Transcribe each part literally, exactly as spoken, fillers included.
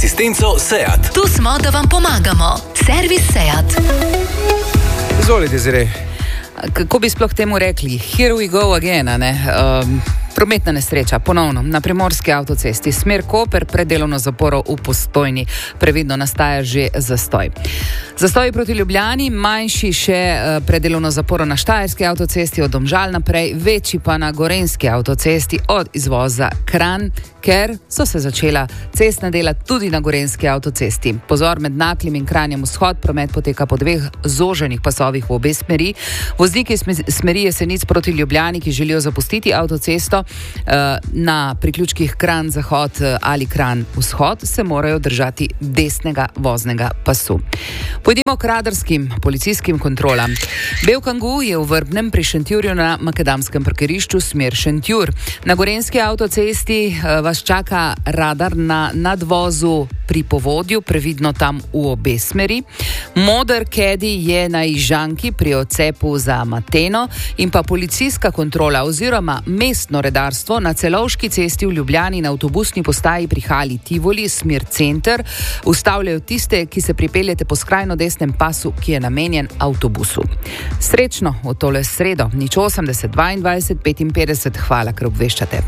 asistenco SEAT. Tu smo, da vam pomagamo. Servis SEAT. Izvolite, Zire. Kako bi sploh temu rekli? Here we go again, a ne? Um, prometna nesreča, ponovno, na primorski avtocesti, smer Koper, pred delovno zaporo v Postojni. Previdno nastaja že zastoj. Zastoj proti Ljubljani, manjši še uh, pred delovno zaporo na Štajerski avtocesti od Domžal naprej, večji pa na Gorenjski avtocesti od izvoza Kranj, ker so se začela cestna dela tudi na Gorenjski avtocesti. Pozor, med Naklim in Kranjem vzhod, promet poteka po dveh zoženih pasovih v obe smeri. Vozniki smeri Jesenic proti Ljubljani, ki želijo zapustiti avtocesto na priključkih Kranj zahod ali Kranj vzhod, se morajo držati desnega voznega pasu. Pojdimo k radarskim policijskim kontrolam. Bel kangu je v Vrbnem pri Šentjurju na makadamskem parkirišču smer Šentjur. Na Gorenjski avtocesti vas čaka radar na nadvozu pri Povodju, previdno tam v obe smeri. Moder Kedi je na Ižanki pri odcepu za Mateno in pa policijska kontrola oziroma mestno redarstvo na Celovški cesti v Ljubljani na avtobusni postaji pri Hali Tivoli, smer center, ustavljajo tiste, ki se pripeljete po skrajno desnem pasu, ki je namenjen avtobusu. Srečno v tole sredo, nič osemdeset dvaindvajset petinpetdeset, hvala, ker obveščate.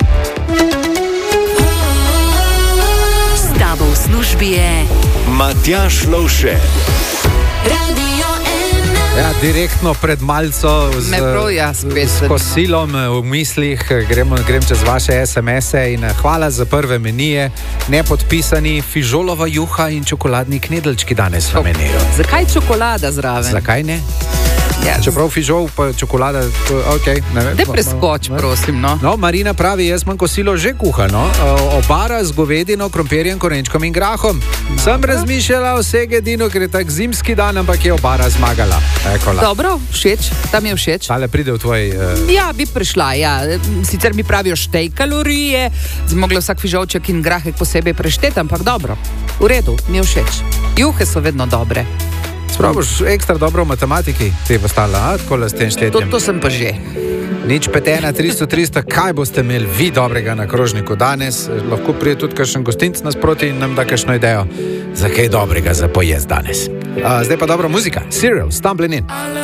S tabo v službi je Matjaž Lovše. Ja, direktno pred malco z, prav, ja, z kosilom v mislih grem, grem čez vaše es em ese in hvala za prve menije, nepodpisani fižolova juha in čokoladni knedeljčki danes v meniju. Zakaj čokolada zraven? Zakaj ne? Yes. Čeprav fižol pa čokolada, ok. Ne preskoč, prosim, no. No, Marina pravi, jaz imam kosilo že kuhano, obara z govedino, krompirjem, korenčkom in grahom. No. Sem razmišljala o segedinu, ker je tak zimski dan, ampak je obara zmagala. Ekola. Dobro, všeč, tam je všeč. Tale pride v tvoj... Uh... Ja, bi prišla, ja. Sicer mi pravijo štej kalorije, zmogla vsak fižolček in grahek posebej prešteti, ampak dobro, v redu, mi je všeč. Juhe so vedno dobre. Spraviš ekstra dobro v matematiki, ti pa stala, tako le s tem štetjem. To, to sem pa že. Nič pet ena tristo tristo, kaj boste imeli vi dobrega na krožniku danes? Lahko prije tudi kakšen gostinc nasproti in nam da kakšno idejo, za kaj dobrega za pojest danes. Uh, zdaj pa dobra muzika. Serial, Stumbling In.